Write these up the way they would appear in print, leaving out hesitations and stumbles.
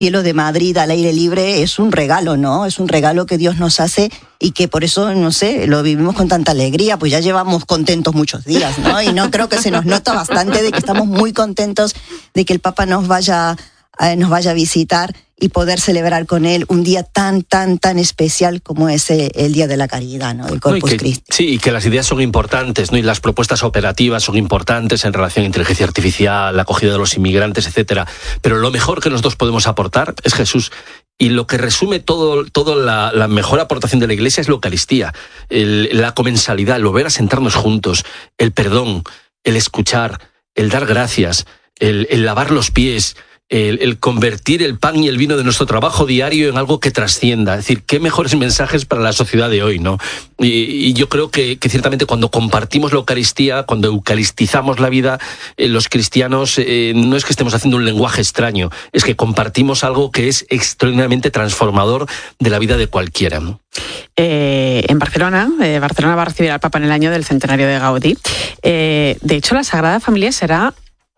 cielo de Madrid al aire libre es un regalo, ¿no? Es un regalo que Dios nos hace y que por eso, no sé, lo vivimos con tanta alegría, pues ya llevamos contentos muchos días, ¿no? Y no creo que se nos nota bastante de que estamos muy contentos de que el Papa nos vaya a visitar y poder celebrar con él un día tan especial como es el Día de la Caridad, ¿no? El Corpus Christi. Sí, y que las ideas son importantes, ¿no? Y las propuestas operativas son importantes en relación a inteligencia artificial, la acogida de los inmigrantes, etcétera. Pero lo mejor que nosotros podemos aportar es Jesús. Y lo que resume toda la mejor aportación de la Iglesia es la Eucaristía, la comensalidad, el volver a sentarnos juntos, el perdón, el escuchar, el dar gracias, el lavar los pies, el convertir el pan y el vino de nuestro trabajo diario en algo que trascienda. Es decir, qué mejores mensajes para la sociedad de hoy, ¿no? Y yo creo que ciertamente cuando compartimos la Eucaristía, cuando eucaristizamos la vida, los cristianos, no es que estemos haciendo un lenguaje extraño, es que compartimos algo que es extraordinariamente transformador de la vida de cualquiera, ¿no? En Barcelona va a recibir al Papa en el año del centenario de Gaudí. De hecho, la Sagrada Familia será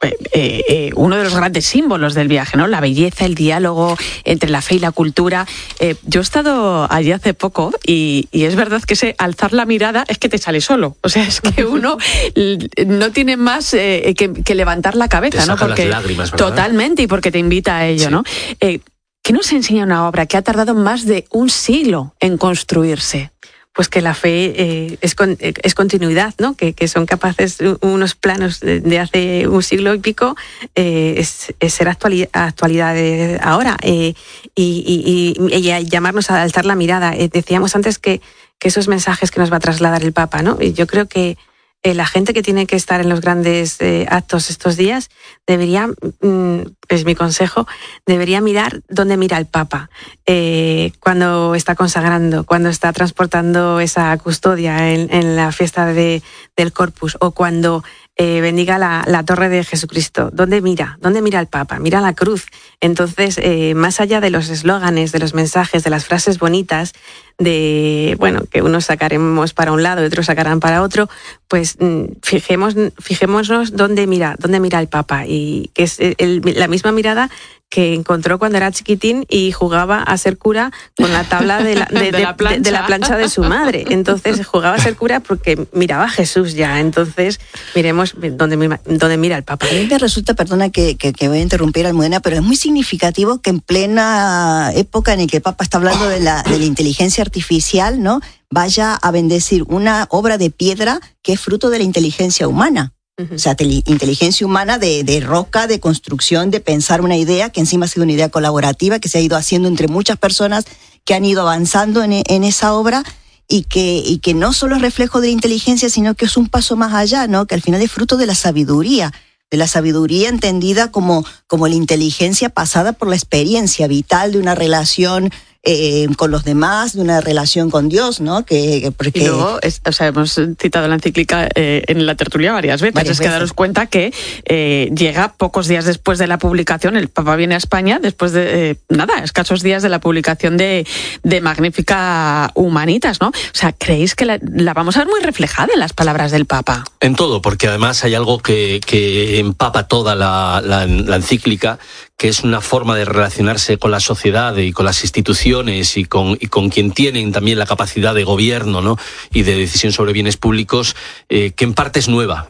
uno de los grandes símbolos del viaje, ¿no? La belleza, el diálogo entre la fe y la cultura. Yo he estado allí hace poco y es verdad que ese alzar la mirada es que te sale solo. O sea, es que uno no tiene más que levantar la cabeza, te ¿no? Porque las lágrimas, ¿verdad? Totalmente, y porque te invita a ello, sí. ¿No? ¿Qué nos enseña una obra que ha tardado más de un siglo en construirse? Pues que la fe es continuidad, ¿no? Que son capaces unos planos de hace un siglo y pico es ser actualidad ahora y llamarnos a alzar la mirada. Decíamos antes que esos mensajes que nos va a trasladar el Papa, ¿no? Y yo creo que la gente que tiene que estar en los grandes actos estos días debería, es mi consejo, debería mirar dónde mira el Papa cuando está consagrando, cuando está transportando esa custodia en la fiesta del Corpus, o cuando bendiga la torre de Jesucristo. ¿Dónde mira? ¿Dónde mira el Papa? Mira la cruz. Entonces, más allá de los eslóganes, de los mensajes, de las frases bonitas, que unos sacaremos para un lado y otros sacarán para otro, pues fijémonos dónde mira el Papa, y que es la misma mirada que encontró cuando era chiquitín y jugaba a ser cura con la tabla de la plancha de su madre. Entonces jugaba a ser cura porque miraba a Jesús ya. Entonces miremos dónde mira el Papa. A mí me resulta, perdona que voy a interrumpir, Almudena, pero es muy significativo que en plena época en la que el Papa está hablando de la inteligencia artificial, ¿no?, vaya a bendecir una obra de piedra que es fruto de la inteligencia humana. O sea, inteligencia humana de roca, de construcción, de pensar una idea, que encima ha sido una idea colaborativa, que se ha ido haciendo entre muchas personas que han ido avanzando en esa obra, y que no solo es reflejo de la inteligencia, sino que es un paso más allá, ¿no? Que al final es fruto de la sabiduría entendida como la inteligencia pasada por la experiencia vital de una relación con los demás, de una relación con Dios, ¿no? Porque... Y luego, hemos citado la encíclica en la tertulia varias veces. Es que daros cuenta que llega pocos días después de la publicación, el Papa viene a España después de, escasos días de la publicación de Magnificat Humanitas, ¿no? O sea, ¿creéis que la vamos a ver muy reflejada en las palabras del Papa? En todo, porque además hay algo que empapa toda la encíclica, que es una forma de relacionarse con la sociedad y con las instituciones y con quien tienen también la capacidad de gobierno, ¿no?, y de decisión sobre bienes públicos, que en parte es nueva.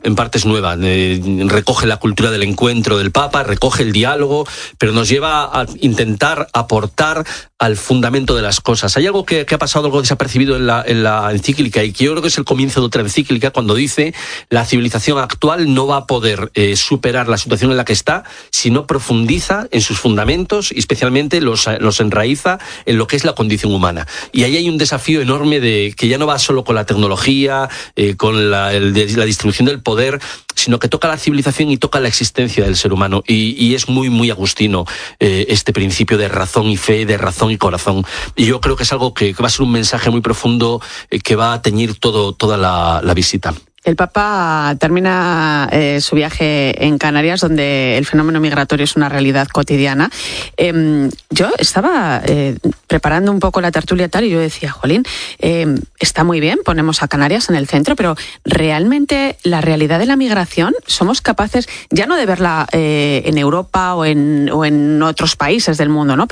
Recoge la cultura del encuentro del Papa, recoge el diálogo, pero nos lleva a intentar aportar al fundamento de las cosas. Hay algo que ha pasado, algo desapercibido en la encíclica, y que yo creo que es el comienzo de otra encíclica, cuando dice: la civilización actual no va a poder superar la situación en la que está si no profundiza en sus fundamentos, y especialmente los enraiza en lo que es la condición humana. Y ahí hay un desafío enorme que ya no va solo con la tecnología, con la distribución del poder, sino que toca la civilización y toca la existencia del ser humano. Y es muy, muy agustino este principio de razón y fe, de razón y corazón. Y yo creo que es algo que va a ser un mensaje muy profundo, que va a teñir toda la visita. El Papa termina su viaje en Canarias, donde el fenómeno migratorio es una realidad cotidiana. Yo estaba preparando un poco la tertulia tal y yo decía, jolín, está muy bien, ponemos a Canarias en el centro, pero realmente la realidad de la migración somos capaces ya no de verla en Europa o en otros países del mundo, ¿no?